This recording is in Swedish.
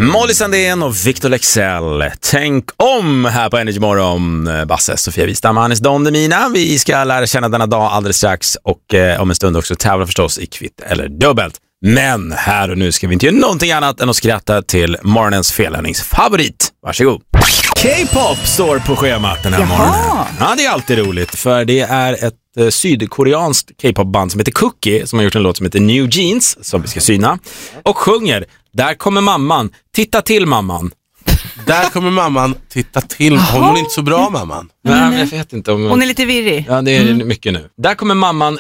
Molly Sandén och Victor Lexell. Tänk om här på Energy Morgon. Basse, Sofia Wistam, Hannes Don Demina. Vi ska lära känna denna dag alldeles strax. Och om en stund också tävla förstås i kvitt eller dubbelt. Men här och nu ska vi inte göra någonting annat än att skratta till morgonens felhörningsfavorit. Varsågod. K-pop står på schemat den här morgonen. Ja, det är alltid roligt för det är ett sydkoreanskt K-pop-band som heter Cookie som har gjort en låt som heter New Jeans som vi ska syna och sjunger Där kommer mamman, titta till mamman. Där kommer mamman, titta till. Hon är inte så bra, mamman. Nej, jag vet inte om... Hon är lite virrig. Ja, det är mycket nu. Där kommer mamman,